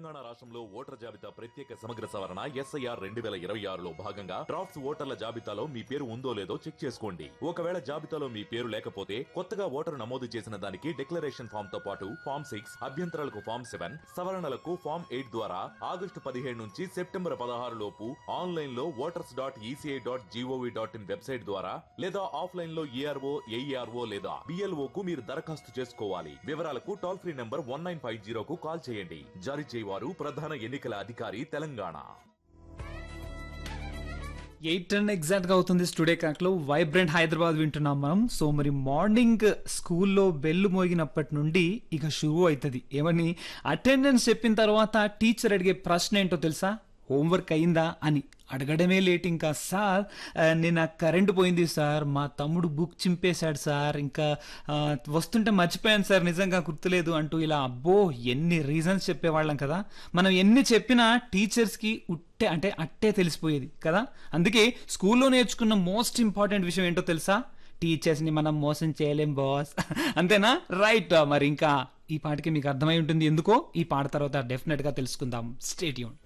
తెలంగాణ రాష్ట్రంలో ఓటర్ల జాబితా ప్రత్యేక సమగ్ర సవరణ ఎస్ఐఆర్ 2026లో భాగంగా డ్రాఫ్ట్స్ ఓటర్ల జాబితాలో మీ పేరు ఉందో లేదో చెక్ చేసుకోండి. ఒకవేళ జాబితాలో మీ పేరు లేకపోతే కొత్తగా ఓటరు నమోదు చేసిన దానికి డిక్లరేషన్ ఫామ్ తో పాటు ఫామ్ 6, అభ్యంతరాలకు ఫామ్ 7, సవరణలకు ఫామ్ 8 ద్వారా ఆగస్టు 17 నుంచి సెప్టెంబర్ 16 లోపు ఆన్లైన్ లో voters.eci.gov.in వెబ్సైట్ ద్వారా లేదా ఆఫ్లైన్ లో ఏఆర్ఓ, ఏఈఆర్ఓ లేదా బిఎల్ఓ కు మీరు దరఖాస్తు చేసుకోవాలి. వివరాలకు టోల్ ఫ్రీ నంబర్ 1950 కు కాల్ చేయండి. జారీ చేయవారు ప్రధాన ఎన్నికల అధికారి తెలంగాణ. 8:10 ఎగ్జాక్ట్ గా అవుతుంది. స్టూడియో క్లాక్ లో వైబ్రెంట్ హైదరాబాద్ వింటున్నాం మనం. సో మరి మార్నింగ్ స్కూల్లో బెల్ మోగినప్పటి నుండి ఇక షురూ అవుతుంది. ఏమని అటెండెన్స్ చెప్పిన తర్వాత టీచర్ అడిగే ప్రశ్న ఏంటో తెలుసా? హోంవర్క్ అయిందా అని అడగడమే లేట్. ఇంకా సార్ నిన్న కరెంటు పోయింది సార్, మా తమ్ముడు బుక్ చింపేశాడు సార్, ఇంకా వస్తుంటే మర్చిపోయాను సార్, నిజంగా గుర్తులేదు అంటూ ఇలా అబ్బో ఎన్ని రీజన్స్ చెప్పేవాళ్ళం కదా. మనం ఎన్ని చెప్పినా టీచర్స్కి అట్టే తెలిసిపోయేది కదా. అందుకే స్కూల్లో నేర్చుకున్న మోస్ట్ ఇంపార్టెంట్ విషయం ఏంటో తెలుసా? టీచర్స్ని మనం మోసం చేయలేం బాస్. అంతేనా? రైట్. మరి ఇంకా ఈ పాటకి మీకు అర్థమై ఉంటుంది ఎందుకో. ఈ పాట తర్వాత డెఫినెట్గా తెలుసుకుందాం. Stay tune.